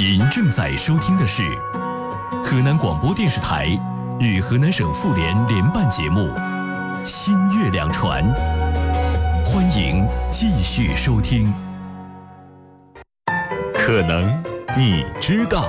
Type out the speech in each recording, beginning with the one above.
您正在收听的是河南广播电视台与河南省妇联联办节目《新月亮传》，欢迎继续收听。可能你知道。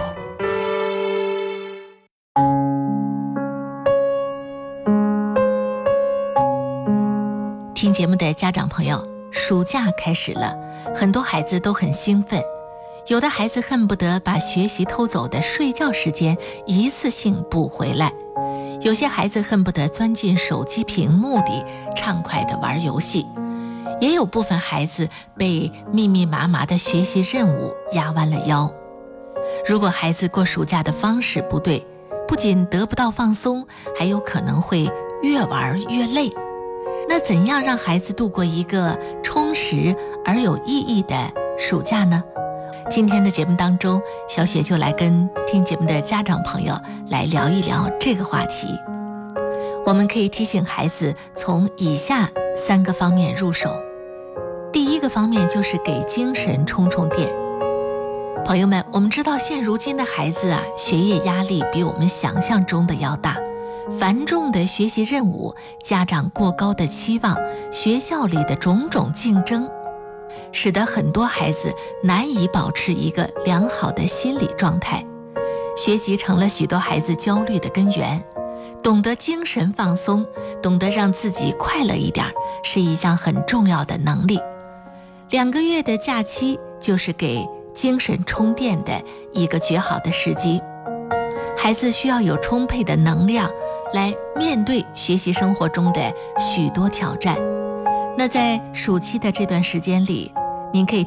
听节目的家长朋友，暑假开始了，很多孩子都很兴奋。有的孩子恨不得把学习偷走的睡觉时间一次性补回来，有些孩子恨不得钻进手机屏幕里畅快地玩游戏，也有部分孩子被密密麻麻的学习任务压弯了腰。如果孩子过暑假的方式不对，不仅得不到放松，还有可能会越玩越累。那怎样让孩子度过一个充实而有意义的暑假呢？今天的节目当中，小雪就来跟听节目的家长朋友来聊一聊这个话题。我们可以提醒孩子从以下3个方面入手。第一个方面就是给精神充充电。朋友们，我们知道现如今的孩子啊，学业压力比我们想象中的要大，繁重的学习任务，家长过高的期望，学校里的种种竞争，使得很多孩子难以保持一个良好的心理状态，学习成了许多孩子焦虑的根源。懂得精神放松，懂得让自己快乐一点，是一项很重要的能力。2个月的假期就是给精神充电的一个绝好的时机。孩子需要有充沛的能量来面对学习生活中的许多挑战。那在暑期的这段时间里，您可以